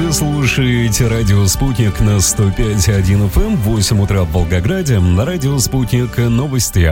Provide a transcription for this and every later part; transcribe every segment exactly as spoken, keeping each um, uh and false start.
Вы слушаете радио «Спутник» на сто пять и один эф эм, восемь утра в Волгограде. На радио «Спутник» новости.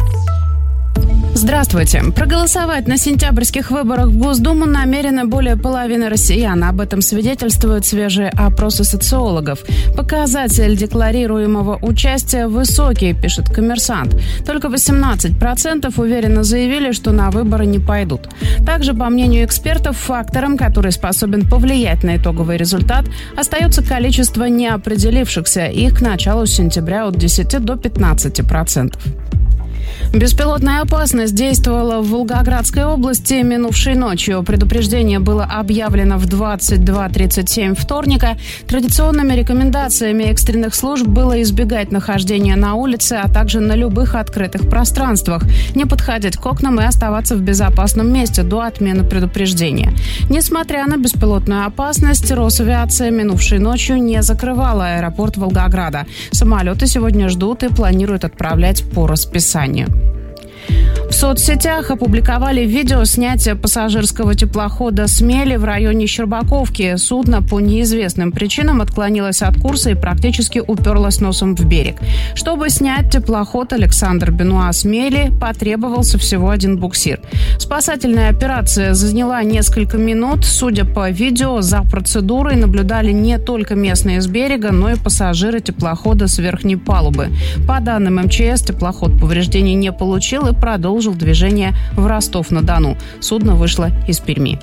Здравствуйте. Проголосовать на сентябрьских выборах в Госдуму намерены более половины россиян. Об этом свидетельствуют свежие опросы социологов. Показатель декларируемого участия высокий, пишет «Коммерсант». Только восемнадцать процентов уверенно заявили, что на выборы не пойдут. Также, по мнению экспертов, фактором, который способен повлиять на итоговый результат, остается количество неопределившихся. Их к началу сентября от десяти до пятнадцати процентов. Беспилотная опасность действовала в Волгоградской области минувшей ночью. Предупреждение было объявлено в двадцать два тридцать семь вторника. Традиционными рекомендациями экстренных служб было избегать нахождения на улице, а также на любых открытых пространствах, не подходить к окнам и оставаться в безопасном месте до отмены предупреждения. Несмотря на беспилотную опасность, Росавиация минувшей ночью не закрывала аэропорт Волгограда. Самолеты сегодня ждут и планируют отправлять по расписанию. В соцсетях опубликовали видео снятия пассажирского теплохода «Смели» в районе Щербаковки. Судно по неизвестным причинам отклонилось от курса и практически уперлось носом в берег. Чтобы снять теплоход «Александр Бенуа Смели», потребовался всего один буксир. Спасательная операция заняла несколько минут. Судя по видео, за процедурой наблюдали не только местные с берега, но и пассажиры теплохода с верхней палубы. По данным эм че эс, теплоход повреждений не получил и продолжил движение в Ростов-на-Дону. Судно вышло из Перми.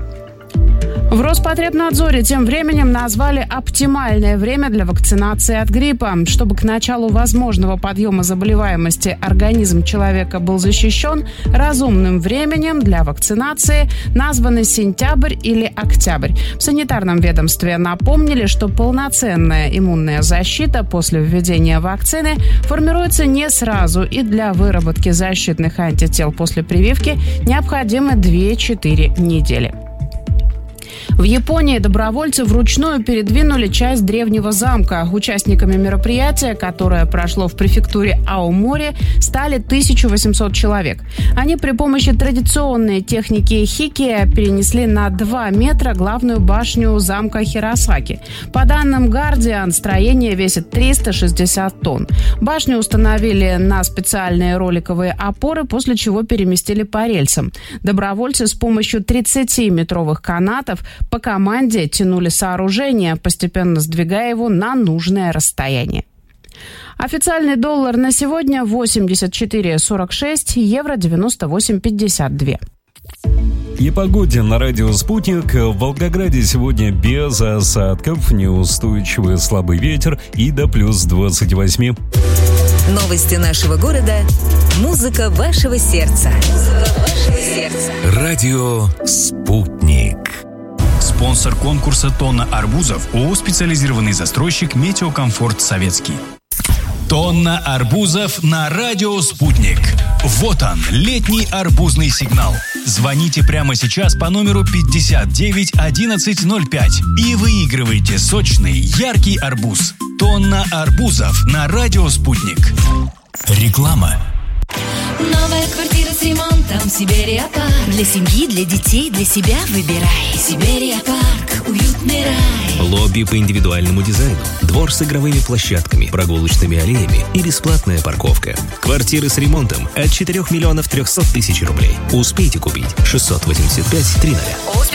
В Роспотребнадзоре тем временем назвали оптимальное время для вакцинации от гриппа. Чтобы к началу возможного подъема заболеваемости организм человека был защищен, разумным временем для вакцинации названы сентябрь или октябрь. В санитарном ведомстве напомнили, что полноценная иммунная защита после введения вакцины формируется не сразу, и для выработки защитных антител после прививки необходимы две-четыре недели. В Японии добровольцы вручную передвинули часть древнего замка. Участниками мероприятия, которое прошло в префектуре Аомори, стали тысяча восемьсот человек. Они при помощи традиционной техники хикия перенесли на два метра главную башню замка Хиросаки. По данным Guardian, строение весит триста шестьдесят тонн. Башню установили на специальные роликовые опоры, после чего переместили по рельсам. Добровольцы с помощью тридцатиметровых канатов по команде тянули сооружение, постепенно сдвигая его на нужное расстояние. Официальный доллар на сегодня восемьдесят четыре сорок шесть, евро девяносто восемь пятьдесят два. И погоде на радио «Спутник». В Волгограде сегодня без осадков, неустойчивый слабый ветер и до плюс двадцати восьми. Новости нашего города. Музыка вашего сердца. Музыка вашего сердца. Радио «Спутник». Спонсор конкурса «Тонна арбузов» ООО «Специализированный застройщик Метеокомфорт Советский». Тонна арбузов на радио «Спутник». Вот он, летний арбузный сигнал. Звоните прямо сейчас по номеру пятьдесят девять одиннадцать ноль пять и выигрывайте сочный, яркий арбуз. Тонна арбузов на радио «Спутник». Реклама. Новая квартира с ремонтом Сибирия Парк. Для семьи, для детей, для себя выбирай. Сибирия Парк, уютный рай. Лобби по индивидуальному дизайну, двор с игровыми площадками, прогулочными аллеями и бесплатная парковка. Квартиры с ремонтом от четырех миллионов трехсот тысяч рублей. Успейте купить. шестьсот восемьдесят пять тридцать.